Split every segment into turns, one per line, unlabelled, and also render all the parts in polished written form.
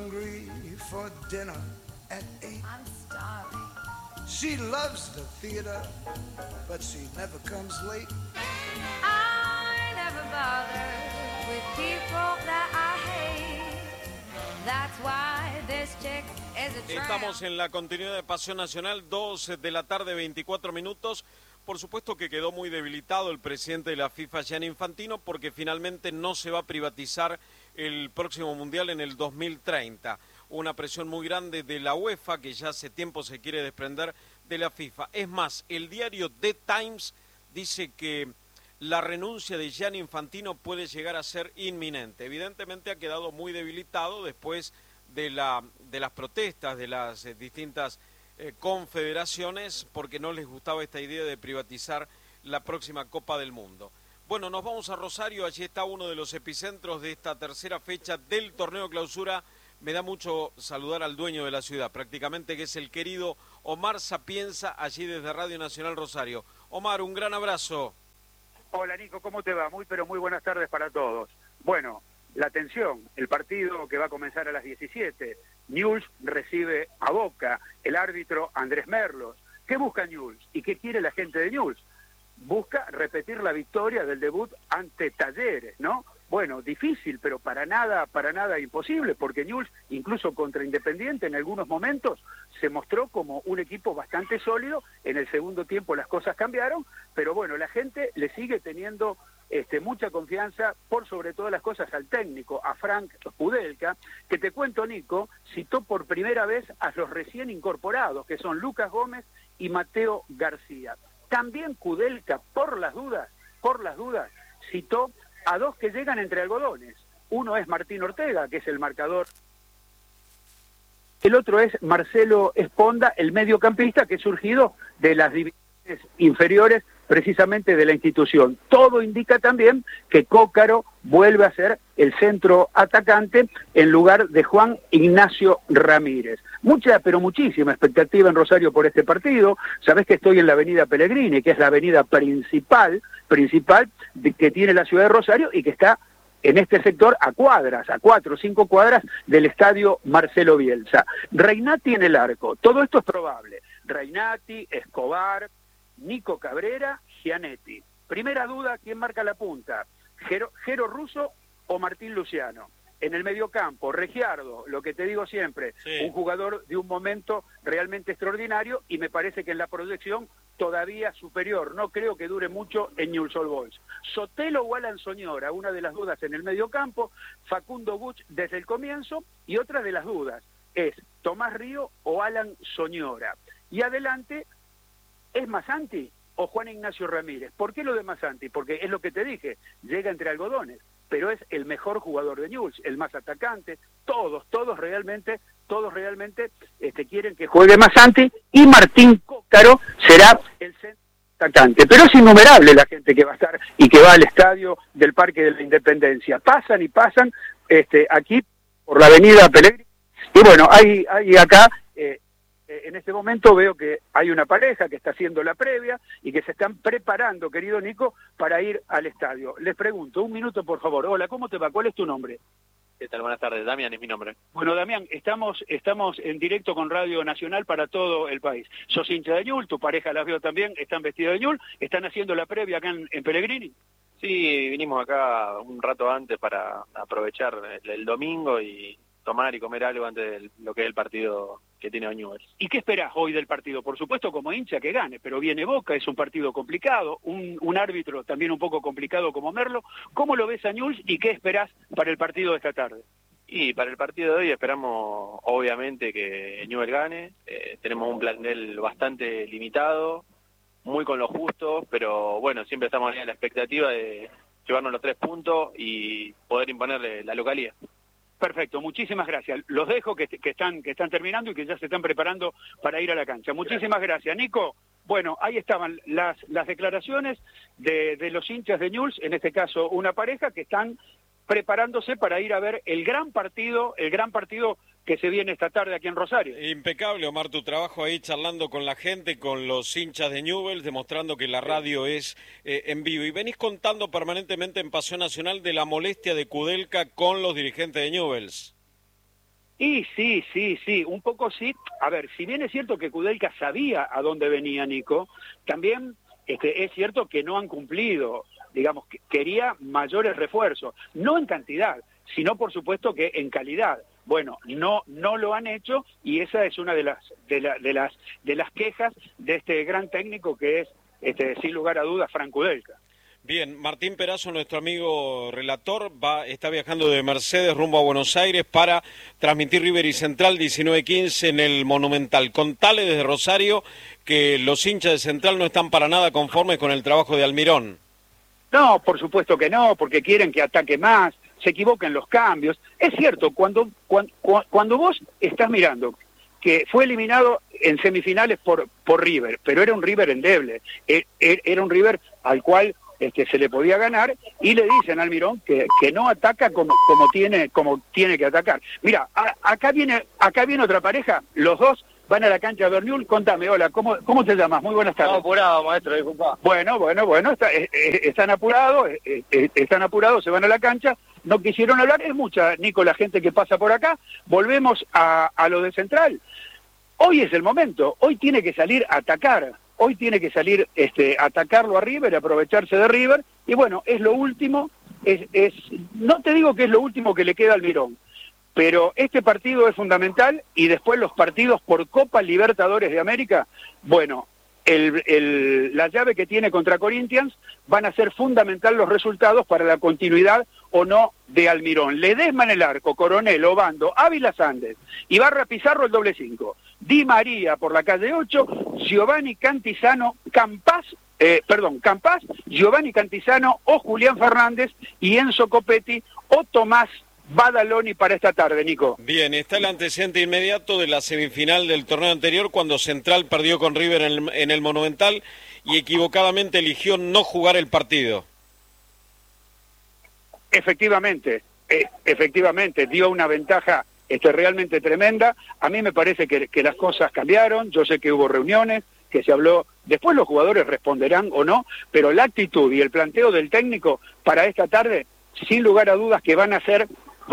hungry for dinner at 8.
I'm starving.
She loves the theater, but she never comes late.
I never bother with people that I hate. That's why this chick is a tramp.
Estamos en la continuidad de Pasión Nacional, 2 de la tarde, 24 minutos. Por supuesto que quedó muy debilitado el presidente de la FIFA, Gianni Infantino, porque finalmente no se va a privatizar el próximo Mundial en el 2030. Una presión muy grande de la UEFA, que ya hace tiempo se quiere desprender de la FIFA. Es más, el diario The Times dice que la renuncia de Gianni Infantino puede llegar a ser inminente. Evidentemente ha quedado muy debilitado después de las protestas de las distintas confederaciones, porque no les gustaba esta idea de privatizar la próxima Copa del Mundo. Bueno, nos vamos a Rosario, allí está uno de los epicentros de esta tercera fecha del torneo Clausura. Me da mucho saludar al dueño de la ciudad, prácticamente, que es el querido Omar Sapienza, allí desde Radio Nacional Rosario. Omar, un gran abrazo.
Hola Nico, ¿cómo te va? Pero muy buenas tardes para todos. Bueno, la atención, el partido que va a comenzar a las 17. Newell's recibe a Boca, el árbitro Andrés Merlos. ¿Qué busca Newell's y qué quiere la gente de Newell's? Busca repetir la victoria del debut ante Talleres, ¿no? Bueno, difícil, pero para nada imposible, porque Newell's, incluso contra Independiente, en algunos momentos se mostró como un equipo bastante sólido. En el segundo tiempo las cosas cambiaron, pero bueno, la gente le sigue teniendo mucha confianza, por sobre todas las cosas, al técnico, a Frank Kudelka, que te cuento, Nico, citó por primera vez a los recién incorporados, que son Lucas Gómez y Mateo García. También Kudelka, por las dudas, citó a dos que llegan entre algodones. Uno es Martín Ortega, que es el marcador. El otro es Marcelo Esponda, el mediocampista, que es surgido de las divisiones inferiores precisamente de la institución. Todo indica también que Cócaro vuelve a ser el centro atacante en lugar de Juan Ignacio Ramírez. Mucha, pero muchísima expectativa en Rosario por este partido. Sabés que estoy en la avenida Pellegrini, que es la avenida principal que tiene la ciudad de Rosario y que está en este sector a 4 o 5 cuadras del estadio Marcelo Bielsa. Reynati en el arco, todo esto es probable. Reynati, Escobar, Nico Cabrera, Gianetti. Primera duda, ¿quién marca la punta? ¿Jero Russo o Martín Luciano? En el mediocampo, Regiardo, lo que te digo siempre, sí, un jugador de un momento realmente extraordinario y me parece que en la proyección todavía superior. No creo que dure mucho en Newell's Old Boys. Sotelo o Alan Soñora, una de las dudas en el mediocampo. Facundo Buch desde el comienzo, y otra de las dudas es Tomás Río o Alan Soñora. Y adelante, ¿es Masanti o Juan Ignacio Ramírez? ¿Por qué lo de Masanti? Porque es lo que te dije, llega entre algodones, pero es el mejor jugador de Newell's, el más atacante. Todos realmente quieren que juegue Masanti, y Martín Cócaro será el centro atacante. Pero es innumerable la gente que va a estar y que va al estadio del Parque de la Independencia. Pasan aquí por la avenida Pellegrini. Y bueno, hay acá, en este momento veo que hay una pareja que está haciendo la previa y que se están preparando, querido Nico, para ir al estadio. Les pregunto, un minuto por favor. Hola, ¿cómo te va? ¿Cuál es tu nombre?
¿Qué tal? Buenas tardes, Damián es mi nombre.
Bueno, Damián, estamos en directo con Radio Nacional para todo el país. ¿Sos hincha de Newell's? ¿Tu pareja las veo también? ¿Están vestidos de Newell's? ¿Están haciendo la previa acá en Pellegrini?
Sí, vinimos acá un rato antes para aprovechar el domingo y tomar y comer algo antes de lo que es el partido que tiene Newell's.
¿Y qué esperás hoy del partido? Por supuesto, como hincha, que gane, pero viene Boca, es un partido complicado, un árbitro también un poco complicado como Merlo. ¿Cómo lo ves a Newell's y qué esperás para el partido de esta tarde?
Y para el partido de hoy esperamos, obviamente, que Newell's gane. Tenemos un plantel bastante limitado, muy con lo justo, pero bueno, siempre estamos en la expectativa de llevarnos los 3 puntos y poder imponerle la localía.
Perfecto, muchísimas gracias. Los dejo que están terminando y que ya se están preparando para ir a la cancha. Muchísimas gracias, Nico. Bueno, ahí estaban las declaraciones de los hinchas de Newell's, en este caso una pareja que están preparándose para ir a ver el gran partido que se viene esta tarde aquí en Rosario.
Impecable, Omar, tu trabajo ahí charlando con la gente, con los hinchas de Newell's, demostrando que la radio es en vivo. Y venís contando permanentemente en Pasión Nacional de la molestia de Kudelka con los dirigentes de Newell's.
Y sí, un poco sí. A ver, si bien es cierto que Kudelka sabía a dónde venía Nico, también es cierto que no han cumplido, digamos, que quería mayores refuerzos, no en cantidad, sino por supuesto que en calidad. Bueno, no lo han hecho y esa es una de las quejas de este gran técnico que es, sin lugar a dudas, Frank Kudelka.
Bien, Martín Perazo, nuestro amigo relator, está viajando de Mercedes rumbo a Buenos Aires para transmitir River y Central 19-15 en el Monumental. Contale desde Rosario que los hinchas de Central no están para nada conformes con el trabajo de Almirón.
No, por supuesto que no, porque quieren que ataque más, se equivocan los cambios. Es cierto, cuando vos estás mirando que fue eliminado en semifinales por River, pero era un River endeble, era un River al cual se le podía ganar, y le dicen al Almirón que no ataca como tiene que atacar. Mira, acá viene otra pareja, los dos van a la cancha de Berniul. Contame, hola, ¿cómo te llamas? Muy buenas tardes.
Estamos apurados, maestro, disculpa.
Bueno, están apurados, se van a la cancha, no quisieron hablar, es mucha, Nico, la gente que pasa por acá. Volvemos a lo de Central. Hoy es el momento, hoy tiene que salir a atacar. Hoy tiene que salir atacarlo a River, aprovecharse de River, y bueno, es lo último, no te digo que es lo último que le queda al Almirón, pero este partido es fundamental, y después los partidos por Copa Libertadores de América, bueno, la llave que tiene contra Corinthians van a ser fundamental los resultados para la continuidad o no de Almirón. Ledesma en el arco, Coronel, Obando, Ávila Sández, Ibarra Pizarro el doble 5, Di María por la calle 8, Giovanni Cantizano, Campas, Giovanni Cantizano o Julián Fernández y Enzo Copetti o Tomás Badaloni para esta tarde, Nico.
Bien, está el antecedente inmediato de la semifinal del torneo anterior cuando Central perdió con River en el Monumental y equivocadamente eligió no jugar el partido.
Efectivamente, dio una ventaja realmente tremenda. A mí me parece que las cosas cambiaron, yo sé que hubo reuniones, que se habló, después los jugadores responderán o no, pero la actitud y el planteo del técnico para esta tarde, sin lugar a dudas que van a ser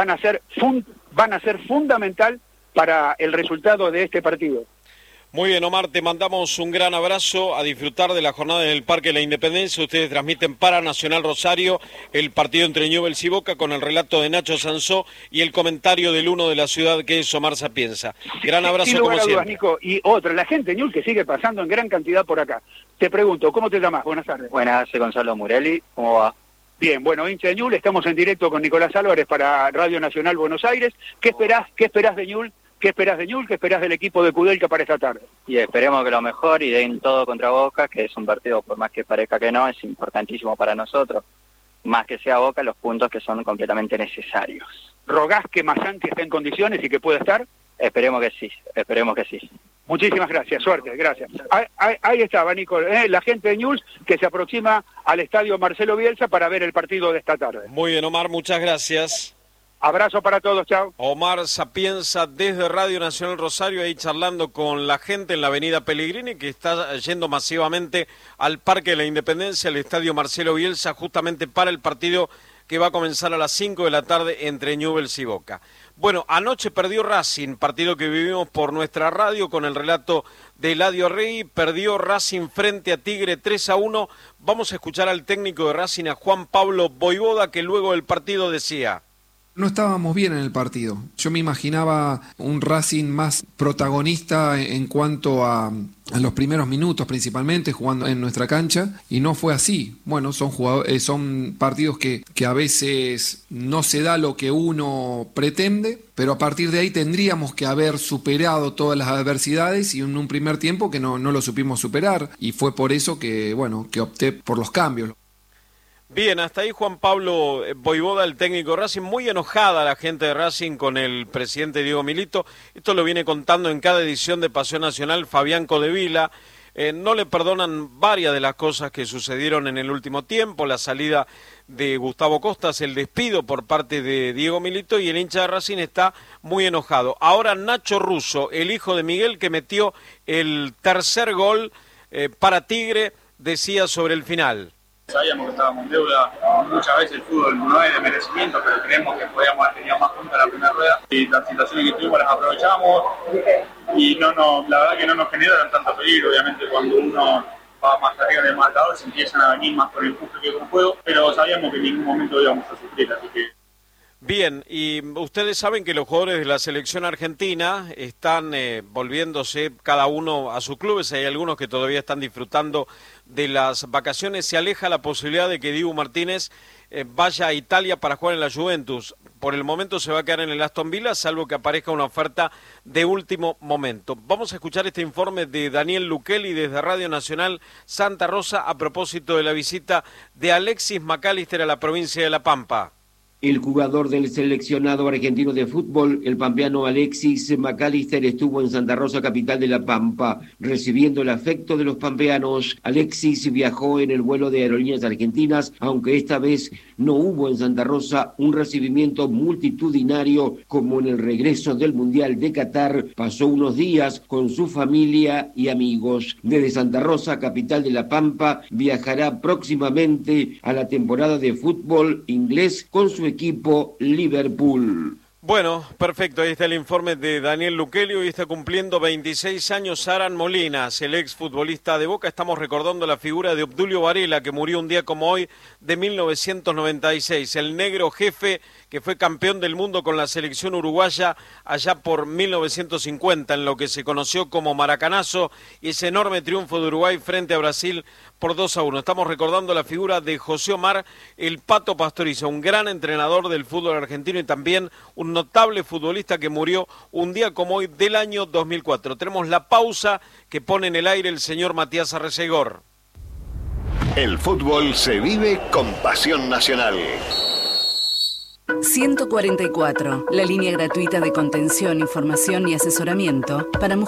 fundamental para el resultado de este partido.
Muy bien, Omar, te mandamos un gran abrazo, a disfrutar de la jornada en el Parque de la Independencia. Ustedes transmiten para Nacional Rosario el partido entre Newell's y Boca con el relato de Nacho Sansó y el comentario del uno de la ciudad, que es Omar Sapienza. Gran abrazo,
sin lugar
como
a dudas,
siempre.
Nico. Y otra, la gente de Newell's que sigue pasando en gran cantidad por acá. Te pregunto, ¿cómo te llamas? Buenas tardes.
Buenas, soy Gonzalo Murelli, ¿cómo va?
Bien, bueno, hincha de Newell's, estamos en directo con Nicolás Álvarez para Radio Nacional Buenos Aires. ¿Qué esperás de Newell's? ¿Qué esperás de Newell's? ¿Qué esperás del equipo de Kudelka para esta tarde?
Y esperemos que lo mejor y den todo contra Boca, que es un partido, por más que parezca que no, es importantísimo para nosotros. Más que sea Boca, los puntos que son completamente necesarios.
¿Rogás que Masanti esté en condiciones y que pueda estar?
Esperemos que sí.
Muchísimas gracias, suerte, gracias. Ahí estaba, Nico, la gente de Newell's que se aproxima al estadio Marcelo Bielsa para ver el partido de esta tarde.
Muy bien, Omar, muchas gracias.
Abrazo para todos, chao.
Omar Sapienza desde Radio Nacional Rosario, ahí charlando con la gente en la avenida Pellegrini, que está yendo masivamente al Parque de la Independencia, al estadio Marcelo Bielsa, justamente para el partido que va a comenzar a las 5 de la tarde entre Newell's y Boca. Bueno, anoche perdió Racing, partido que vivimos por nuestra radio con el relato de Eladio Rey. Perdió Racing frente a Tigre 3-1. Vamos a escuchar al técnico de Racing, a Juan Pablo Voivoda, que luego del partido decía:
no estábamos bien en el partido. Yo me imaginaba un Racing más protagonista en cuanto a los primeros minutos, principalmente jugando en nuestra cancha, y no fue así. Bueno, son partidos que a veces no se da lo que uno pretende, pero a partir de ahí tendríamos que haber superado todas las adversidades y en un primer tiempo que no lo supimos superar, y fue por eso que opté por los cambios.
Bien, hasta ahí Juan Pablo Voivoda, el técnico de Racing. Muy enojada la gente de Racing con el presidente Diego Milito. Esto lo viene contando en cada edición de Pasión Nacional Fabián Codevila. No le perdonan varias de las cosas que sucedieron en el último tiempo, la salida de Gustavo Costas, el despido por parte de Diego Milito, y el hincha de Racing está muy enojado. Ahora Nacho Russo, el hijo de Miguel, que metió el tercer gol para Tigre, decía sobre el final.
Sabíamos que estábamos en deuda, muchas veces el fútbol no es de merecimiento, pero creemos que podíamos haber tenido más puntos en la primera rueda y las situaciones que tuvimos las aprovechamos y la verdad que no nos generaron tanto peligro. Obviamente cuando uno va más arriba del marcador se empiezan a venir más con el empuje que con juego, pero sabíamos que en ningún momento íbamos a sufrir, así que...
Bien, y ustedes saben que los jugadores de la selección argentina están volviéndose cada uno a sus clubes. Hay algunos que todavía están disfrutando de las vacaciones. Se aleja la posibilidad de que Dibu Martínez vaya a Italia para jugar en la Juventus. Por el momento se va a quedar en el Aston Villa, salvo que aparezca una oferta de último momento. Vamos a escuchar este informe de Daniel Luquelli desde Radio Nacional Santa Rosa a propósito de la visita de Alexis McAllister a la provincia de La Pampa.
El jugador del seleccionado argentino de fútbol, el pampeano Alexis McAllister, estuvo en Santa Rosa, capital de La Pampa, recibiendo el afecto de los pampeanos. Alexis viajó en el vuelo de Aerolíneas Argentinas, aunque esta vez no hubo en Santa Rosa un recibimiento multitudinario como en el regreso del Mundial de Qatar. Pasó unos días con su familia y amigos. Desde Santa Rosa, capital de La Pampa, viajará próximamente a la temporada de fútbol inglés con su equipo Liverpool.
Bueno, perfecto, ahí está el informe de Daniel Luquelli. Hoy está cumpliendo 26 años Aran Molinas, el exfutbolista de Boca. Estamos recordando la figura de Obdulio Varela, que murió un día como hoy de 1996, el negro jefe que fue campeón del mundo con la selección uruguaya allá por 1950, en lo que se conoció como Maracanazo, y ese enorme triunfo de Uruguay frente a Brasil por 2-1. Estamos recordando la figura de José Omar el Pato Pastoriza, un gran entrenador del fútbol argentino y también un notable futbolista que murió un día como hoy del año 2004. Tenemos la pausa que pone en el aire el señor Matías Arrecegor.
El fútbol se vive con pasión nacional.
144, la línea gratuita de contención, información y asesoramiento para mujeres.